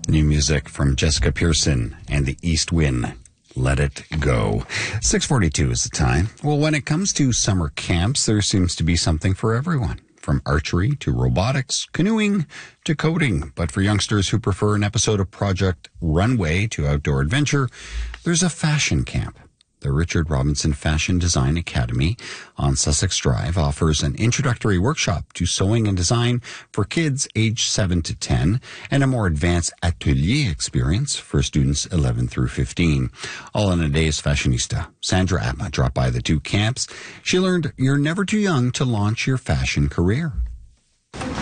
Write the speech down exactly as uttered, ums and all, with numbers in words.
New music from Jessica Pearson and the East Wind. Let it go. six forty-two is the time. Well, when it comes to summer camps, there seems to be something for everyone. From archery to robotics, canoeing to coding. But for youngsters who prefer an episode of Project Runway to outdoor adventure, there's a fashion camp. The Richard Robinson Fashion Design Academy on Sussex Drive offers an introductory workshop to sewing and design for kids aged seven to ten and a more advanced atelier experience for students eleven through fifteen. All in a day's fashionista. Sandra Atma dropped by the two camps. She learned you're never too young to launch your fashion career.